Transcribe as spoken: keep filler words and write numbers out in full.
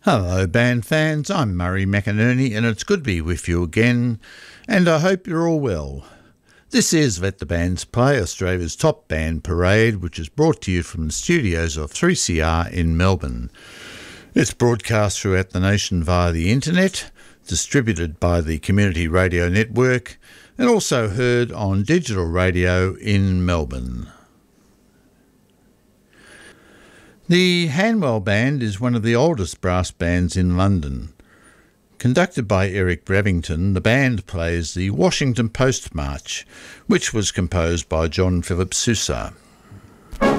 Hello band fans, I'm Murray McInerney and it's good to be with you again, and I hope you're all well. This is Let the Bands Play, Australia's top band parade, which is brought to you from the studios of three C R in Melbourne. It's broadcast throughout the nation via the internet, distributed by the Community Radio Network, and also heard on digital radio in Melbourne. The Hanwell Band is one of the oldest brass bands in London. Conducted by Eric Bravington, the band plays the Washington Post March, which was composed by John Philip Sousa.